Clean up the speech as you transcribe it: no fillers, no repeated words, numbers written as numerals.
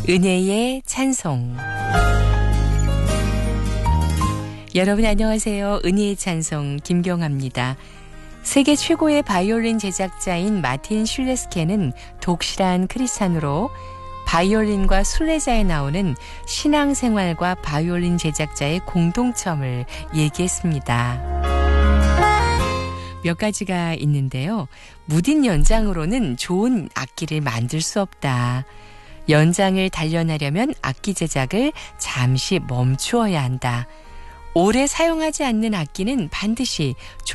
은혜의 찬송. 여러분 안녕하세요. 은혜의 찬송 김경아입니다. 세계 최고의 바이올린 제작자인 마틴 슐레스케는 독실한 크리스찬으로 바이올린과 순례자에 나오는 신앙생활과 바이올린 제작자의 공통점을 얘기했습니다. 몇 가지가 있는데요. 무딘 연장으로는 좋은 악기를 만들 수 없다. 연장을 단련하려면 악기 제작을 잠시 멈추어야 한다. 오래 사용하지 않는 악기는 반드시